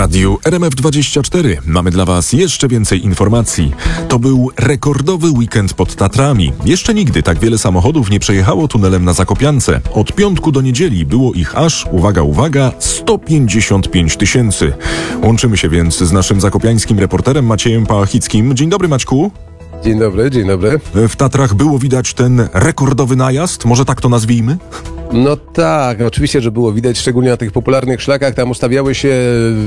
radiu RMF24 mamy dla Was jeszcze więcej informacji. To był rekordowy weekend pod Tatrami. Jeszcze nigdy tak wiele samochodów nie przejechało tunelem na Zakopiance. Od piątku do niedzieli było ich aż, uwaga, 155 000. Łączymy się więc z naszym zakopiańskim reporterem Maciejem Pałachickim. Dzień dobry, Maćku. Dzień dobry. W Tatrach było widać ten rekordowy najazd, może tak to nazwijmy? No tak, oczywiście, że było widać, szczególnie na tych popularnych szlakach, tam ustawiały się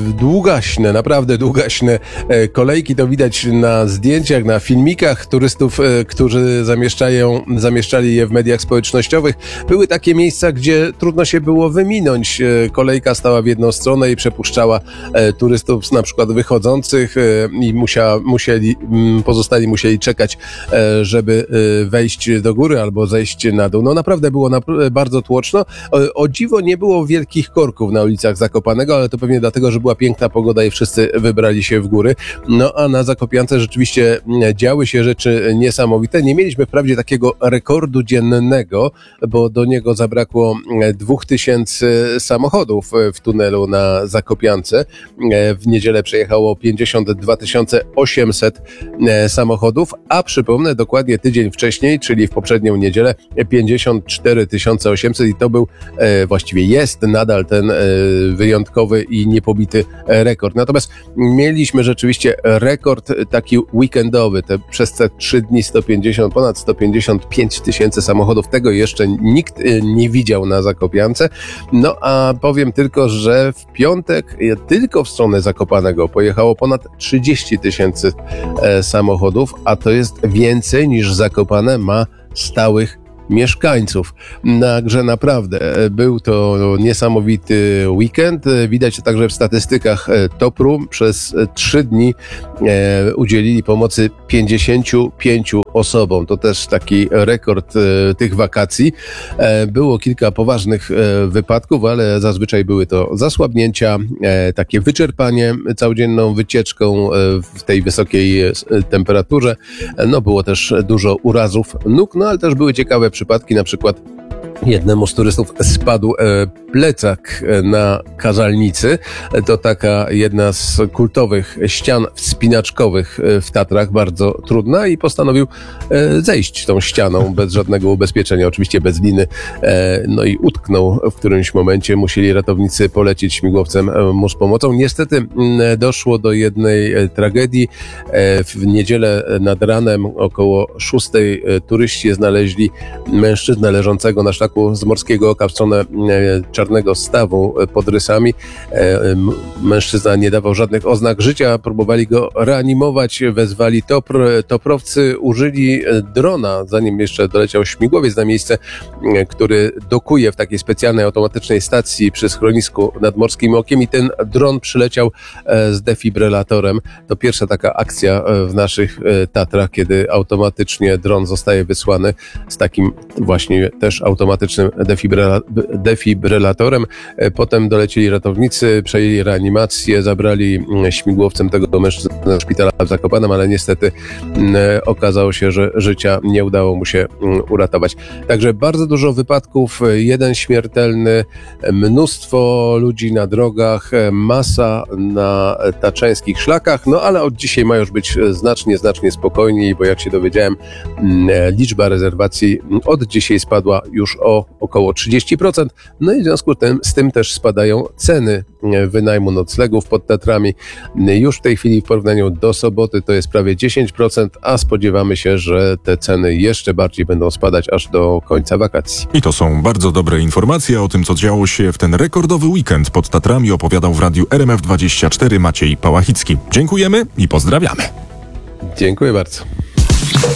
naprawdę długaśne kolejki, to widać na zdjęciach, na filmikach turystów, którzy zamieszczali je w mediach społecznościowych. Były takie miejsca, gdzie trudno się było wyminąć. Kolejka stała w jedną stronę i przepuszczała turystów na przykład wychodzących i pozostali musieli czekać, żeby wejść do góry albo zejść na dół. No naprawdę było bardzo tłoczno. O dziwo nie było wielkich korków na ulicach Zakopanego, ale to pewnie dlatego, że była piękna pogoda i wszyscy wybrali się w góry. No a na Zakopiance rzeczywiście działy się rzeczy niesamowite. Nie mieliśmy wprawdzie takiego rekordu dziennego, bo do niego zabrakło 2000 samochodów w tunelu na Zakopiance. W niedzielę przejechało 52 800 samochodów, a przypomnę, dokładnie tydzień wcześniej, czyli w poprzednią niedzielę 54 800 i to był, właściwie jest nadal ten wyjątkowy i niepobity rekord. Natomiast mieliśmy rzeczywiście rekord taki weekendowy, przez te 3 dni ponad 155 000 samochodów. Tego jeszcze nikt nie widział na Zakopiance. No a powiem tylko, że w piątek tylko w stronę Zakopanego pojechało ponad 30 000 samochodów, a to jest więcej niż Zakopane ma stałych mieszkańców. Także naprawdę był to niesamowity weekend. Widać to także w statystykach TOPR-u. Przez 3 dni udzielili pomocy 55 osobom. To też taki rekord tych wakacji. Było kilka poważnych wypadków, ale zazwyczaj były to zasłabnięcia, takie wyczerpanie całodzienną wycieczką w tej wysokiej temperaturze. No było też dużo urazów nóg, no ale też były ciekawe przypadki, na przykład jednemu z turystów spadł plecak na Kazalnicy. To taka jedna z kultowych ścian wspinaczkowych w Tatrach, bardzo trudna, i postanowił zejść tą ścianą bez żadnego ubezpieczenia, oczywiście bez liny. No i utknął w którymś momencie. Musieli ratownicy polecieć śmigłowcem mu z pomocą. Niestety doszło do jednej tragedii. W niedzielę nad ranem około 6 turyści znaleźli mężczyznę leżącego na szlaku z Morskiego Oka w stronę Czarnego Stawu pod Rysami. Mężczyzna nie dawał żadnych oznak życia, próbowali go reanimować, wezwali TOPR. Toprowcy użyli drona, zanim jeszcze doleciał śmigłowiec na miejsce, który dokuje w takiej specjalnej automatycznej stacji przy schronisku nad Morskim Okiem, i ten dron przyleciał z defibrylatorem. To pierwsza taka akcja w naszych Tatrach, kiedy automatycznie dron zostaje wysłany z takim właśnie też automatycznym defibrylatorem. Potem dolecieli ratownicy, przejęli reanimację, zabrali śmigłowcem tego mężczyznę do szpitala w Zakopanem, ale niestety okazało się, że życia nie udało mu się uratować. Także bardzo dużo wypadków, jeden śmiertelny, mnóstwo ludzi na drogach, masa na taczeńskich szlakach, no ale od dzisiaj ma już być znacznie spokojniej, bo jak się dowiedziałem, liczba rezerwacji od dzisiaj spadła już o około 30%, no i w związku z tym też spadają ceny wynajmu noclegów pod Tatrami. Już w tej chwili w porównaniu do soboty to jest prawie 10%, a spodziewamy się, że te ceny jeszcze bardziej będą spadać aż do końca wakacji. I to są bardzo dobre informacje o tym, co działo się w ten rekordowy weekend pod Tatrami. Opowiadał w radiu RMF24 Maciej Pałachicki. Dziękujemy i pozdrawiamy. Dziękuję bardzo.